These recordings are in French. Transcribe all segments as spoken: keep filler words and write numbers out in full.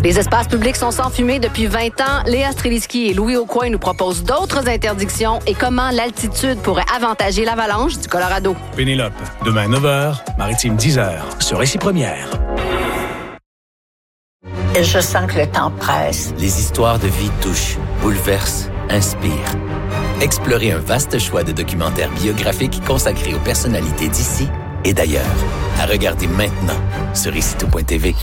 Les espaces publics sont sans fumée depuis vingt ans. Léa Streliski et Louis Aucoin nous proposent d'autres interdictions et comment l'altitude pourrait avantager l'avalanche du Colorado. Pénélope, demain neuf heures, Maritime dix heures, sur Récit Première. Je sens que le temps presse. Les histoires de vie touchent, bouleversent, inspirent. Explorez un vaste choix de documentaires biographiques consacrés aux personnalités d'ici et d'ailleurs. À regarder maintenant sur ici tout point t v.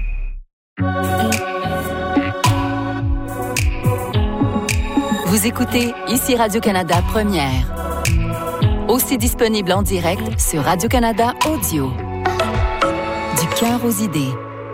Vous écoutez ici Radio-Canada Première. Aussi disponible en direct sur Radio-Canada Audio. Du cœur aux idées.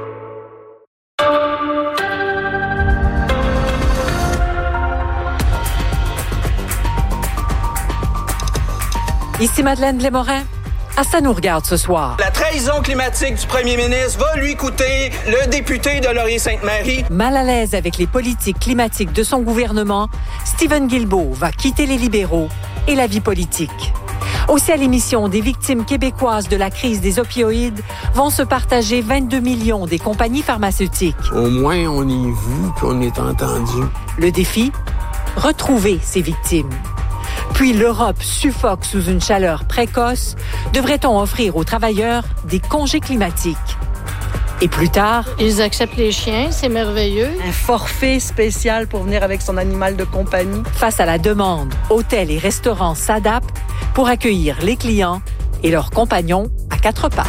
Ici Madeleine Blais-Morin. Ah, ça nous regarde ce soir. La trahison climatique du premier ministre va lui coûter le député de Laurier-Sainte-Marie. Mal à l'aise avec les politiques climatiques de son gouvernement, Stephen Guilbeault va quitter les libéraux et la vie politique. Aussi à l'émission, des victimes québécoises de la crise des opioïdes vont se partager vingt-deux millions des compagnies pharmaceutiques. Au moins, on y est vu puis on est entendu. Le défi? Retrouver ces victimes. Puis l'Europe suffoque sous une chaleur précoce. Devrait-on offrir aux travailleurs des congés climatiques? Et plus tard... Ils acceptent les chiens, c'est merveilleux. Un forfait spécial pour venir avec son animal de compagnie. Face à la demande, hôtels et restaurants s'adaptent pour accueillir les clients et leurs compagnons à quatre pattes.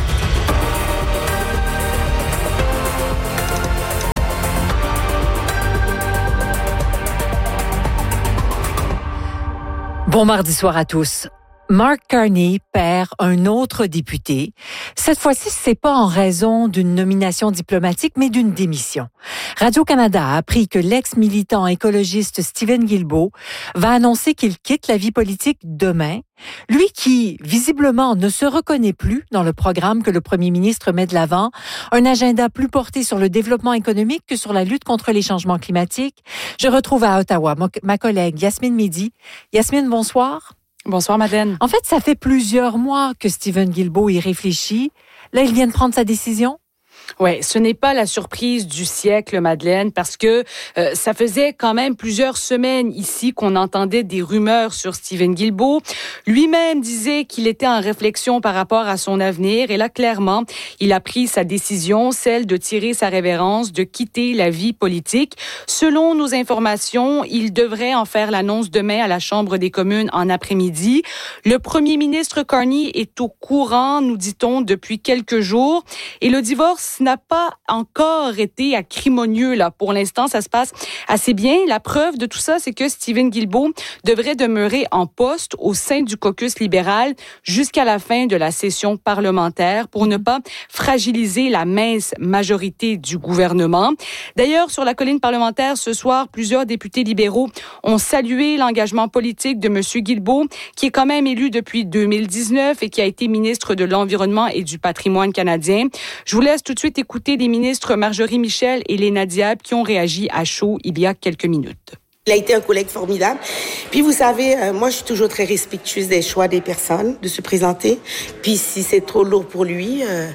Bon mardi soir à tous. Mark Carney perd un autre député. Cette fois-ci, c'est pas en raison d'une nomination diplomatique, mais d'une démission. Radio-Canada a appris que l'ex-militant écologiste Stephen Guilbeault va annoncer qu'il quitte la vie politique demain. Lui qui, visiblement, ne se reconnaît plus dans le programme que le premier ministre met de l'avant, un agenda plus porté sur le développement économique que sur la lutte contre les changements climatiques. Je retrouve à Ottawa ma collègue Yasmine Midi. Yasmine, bonsoir. Bonsoir, Madeleine. En fait, ça fait plusieurs mois que Stephen Guilbeault y réfléchit. Là, il vient de prendre sa décision? Oui, ce n'est pas la surprise du siècle, Madeleine, parce que euh, ça faisait quand même plusieurs semaines ici qu'on entendait des rumeurs sur Stephen Guilbeault. Lui-même disait qu'il était en réflexion par rapport à son avenir. Et là, clairement, il a pris sa décision, celle de tirer sa révérence, de quitter la vie politique. Selon nos informations, il devrait en faire l'annonce demain à la Chambre des communes en après-midi. Le premier ministre Carney est au courant, nous dit-on, depuis quelques jours. Et le divorce n'a pas encore été acrimonieux, là. Pour l'instant, ça se passe assez bien. La preuve de tout ça, c'est que Stephen Guilbeault devrait demeurer en poste au sein du caucus libéral jusqu'à la fin de la session parlementaire pour ne pas fragiliser la mince majorité du gouvernement. D'ailleurs, sur la colline parlementaire, ce soir, plusieurs députés libéraux ont salué l'engagement politique de M. Guilbeault, qui est quand même élu depuis deux mille dix-neuf et qui a été ministre de l'Environnement et du Patrimoine canadien. Je vous laisse tout de suite écouter les ministres Marjorie Michel et Léna Diab qui ont réagi à chaud il y a quelques minutes. Il a été un collègue formidable. Puis vous savez, euh, moi je suis toujours très respectueuse des choix des personnes de se présenter. Puis si c'est trop lourd pour lui, euh,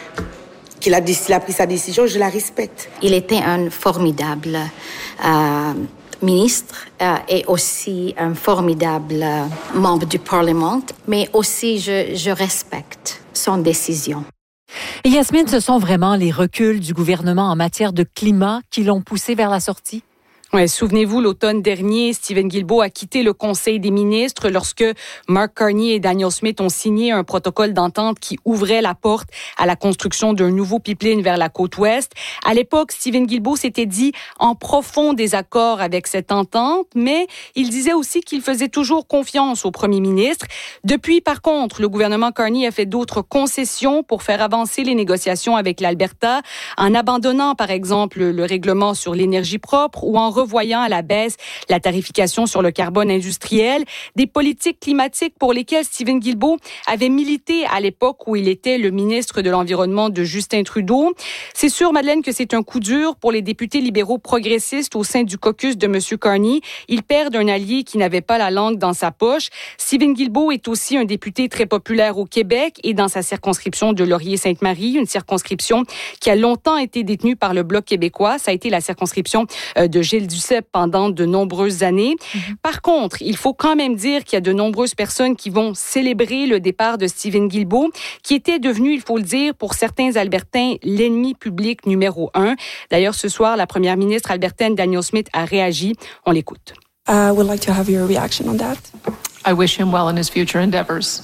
qu'il a, qu'il a pris sa décision, je la respecte. Il était un formidable euh, ministre euh, et aussi un formidable euh, membre du Parlement. Mais aussi, je, je respecte son décision. Et Yasmine, ce sont vraiment les reculs du gouvernement en matière de climat qui l'ont poussé vers la sortie? Ouais, souvenez-vous, l'automne dernier, Stephen Guilbeault a quitté le Conseil des ministres lorsque Mark Carney et Daniel Smith ont signé un protocole d'entente qui ouvrait la porte à la construction d'un nouveau pipeline vers la côte ouest. À l'époque, Stephen Guilbeault s'était dit en profond désaccord avec cette entente, mais il disait aussi qu'il faisait toujours confiance au premier ministre. Depuis, par contre, le gouvernement Carney a fait d'autres concessions pour faire avancer les négociations avec l'Alberta, en abandonnant, par exemple, le règlement sur l'énergie propre ou en revoyant à la baisse la tarification sur le carbone industriel, des politiques climatiques pour lesquelles Stephen Guilbeault avait milité à l'époque où il était le ministre de l'Environnement de Justin Trudeau. C'est sûr, Madeleine, que c'est un coup dur pour les députés libéraux progressistes au sein du caucus de M. Carney. Ils perdent un allié qui n'avait pas la langue dans sa poche. Stephen Guilbeault est aussi un député très populaire au Québec et dans sa circonscription de Laurier-Sainte-Marie, une circonscription qui a longtemps été détenue par le Bloc québécois. Ça a été la circonscription de Gilles Duceppe pendant de nombreuses années. Mm-hmm. Par contre, il faut quand même dire qu'il y a de nombreuses personnes qui vont célébrer le départ de Stephen Guilbeault, qui était devenu, il faut le dire, pour certains Albertains, l'ennemi public numéro un. D'ailleurs, ce soir, la première ministre albertaine Danielle Smith a réagi. On l'écoute. I would like to have your reaction on that. I wish him well in his future endeavors.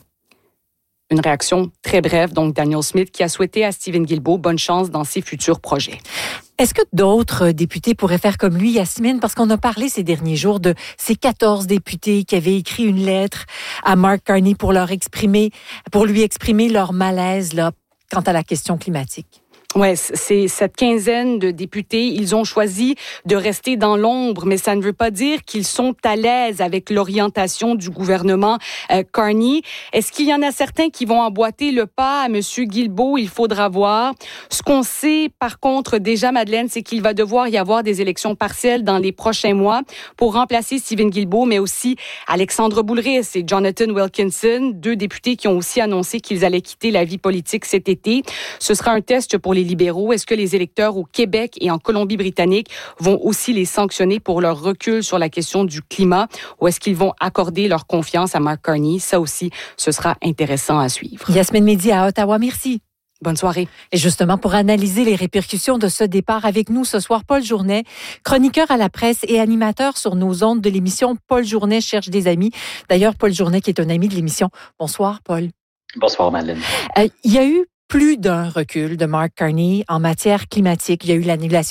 Une réaction très brève, donc Danielle Smith, qui a souhaité à Stephen Guilbeault bonne chance dans ses futurs projets. Est-ce que d'autres députés pourraient faire comme lui, Yasmine? Parce qu'on a parlé ces derniers jours de ces quatorze députés qui avaient écrit une lettre à Mark Carney pour leur exprimer, pour lui exprimer leur malaise là, quant à la question climatique. Ouais, c'est cette quinzaine de députés, ils ont choisi de rester dans l'ombre, mais ça ne veut pas dire qu'ils sont à l'aise avec l'orientation du gouvernement euh, Carney. Est-ce qu'il y en a certains qui vont emboîter le pas à M. Guilbeault? Il faudra voir. Ce qu'on sait, par contre, déjà, Madeleine, c'est qu'il va devoir y avoir des élections partielles dans les prochains mois pour remplacer Stephen Guilbeault, mais aussi Alexandre Boulris et Jonathan Wilkinson, deux députés qui ont aussi annoncé qu'ils allaient quitter la vie politique cet été. Ce sera un test pour les libéraux. Est-ce que les électeurs au Québec et en Colombie-Britannique vont aussi les sanctionner pour leur recul sur la question du climat ou est-ce qu'ils vont accorder leur confiance à Mark Carney? Ça aussi, ce sera intéressant à suivre. Yasmine Mehdi à Ottawa, merci. Bonne soirée. Et justement, pour analyser les répercussions de ce départ avec nous ce soir, Paul Journet, chroniqueur à la presse et animateur sur nos ondes de l'émission Paul Journet cherche des amis. D'ailleurs, Paul Journet qui est un ami de l'émission. Bonsoir, Paul. Bonsoir, Madeleine. Euh, il y a eu plus d'un recul de Mark Carney en matière climatique. Il y a eu l'annulation